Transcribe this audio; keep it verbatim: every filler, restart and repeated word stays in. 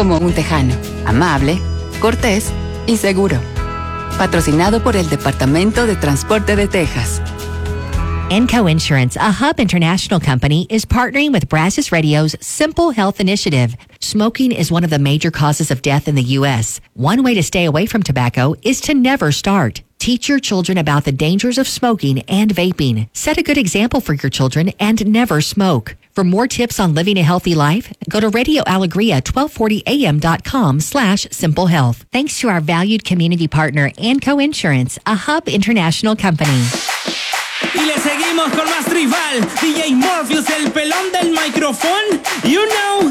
como un tejano, amable, cortés y seguro. Patrocinado por el Departamento de Transporte de Texas. Enco Insurance, a Hub International company, is partnering with Brazos Radio's Simple Health Initiative. Smoking is one of the major causes of death in the U S. One way to stay away from tobacco is to never start. Teach your children about the dangers of smoking and vaping. Set a good example for your children and never smoke. For more tips on living a healthy life, go to Radio Alegria twelve forty a m dot com slash simple health. Thanks to our valued community partner, Enco Insurance, a Hub International company. Y le seguimos con más tribal. D J Morpheus, el pelón del micrófono. You know.